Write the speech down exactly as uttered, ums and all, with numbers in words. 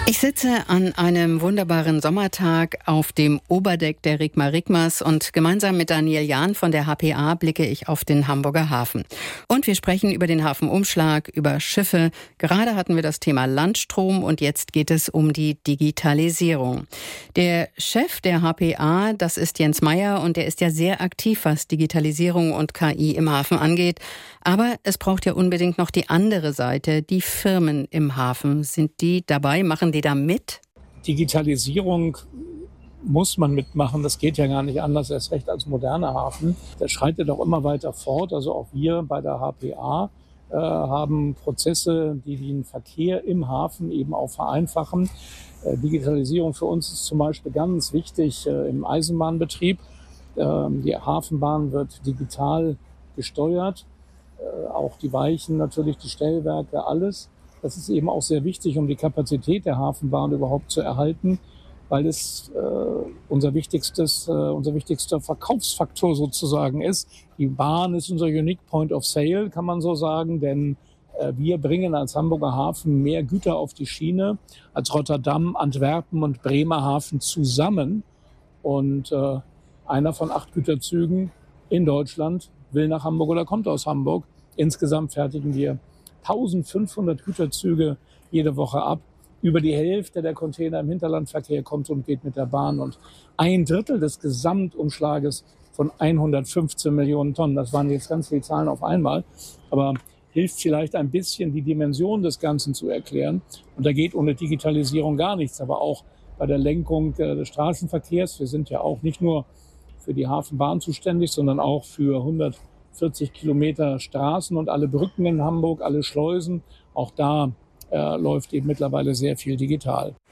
Ich sitze an einem wunderbaren Sommertag auf dem Oberdeck der Rigma-Rigmas und gemeinsam mit Daniel Jahn von der H P A blicke ich auf den Hamburger Hafen. Und wir sprechen über den Hafenumschlag, über Schiffe. Gerade hatten wir das Thema Landstrom und jetzt geht es um die Digitalisierung. Der Chef der H P A, das ist Jens Meyer und der ist ja sehr aktiv, was Digitalisierung und K I im Hafen angeht. Aber es braucht ja unbedingt noch die andere Seite, die Firmen im Hafen. Sind die dabei? Machen die da mit? Digitalisierung muss man mitmachen. Das geht ja gar nicht anders, erst recht als moderner Hafen. Der schreitet auch immer weiter fort. Also auch wir bei der H P A äh, haben Prozesse, die den Verkehr im Hafen eben auch vereinfachen. Äh, Digitalisierung für uns ist zum Beispiel ganz wichtig äh, im Eisenbahnbetrieb. Äh, die Hafenbahn wird digital gesteuert. Auch die Weichen, natürlich die Stellwerke, alles. Das ist eben auch sehr wichtig, um die Kapazität der Hafenbahn überhaupt zu erhalten, weil es äh, unser wichtigstes, äh, unser wichtigster Verkaufsfaktor sozusagen ist. Die Bahn ist unser Unique Point of Sale, kann man so sagen, denn äh, wir bringen als Hamburger Hafen mehr Güter auf die Schiene als Rotterdam, Antwerpen und Bremerhaven zusammen. Und äh, einer von acht Güterzügen in Deutschland will nach Hamburg oder kommt aus Hamburg. Insgesamt fertigen wir eintausendfünfhundert Güterzüge jede Woche ab. Über die Hälfte der Container im Hinterlandverkehr kommt und geht mit der Bahn. Und ein Drittel des Gesamtumschlages von hundertfünfzehn Millionen Tonnen, das waren jetzt ganz viele Zahlen auf einmal, aber hilft vielleicht ein bisschen, die Dimension des Ganzen zu erklären. Und da geht ohne Digitalisierung gar nichts, aber auch bei der Lenkung des Straßenverkehrs. Wir sind ja auch nicht nur für die Hafenbahn zuständig, sondern auch für hundertvierzig Kilometer Straßen und alle Brücken in Hamburg, alle Schleusen. Auch da äh, läuft eben mittlerweile sehr viel digital.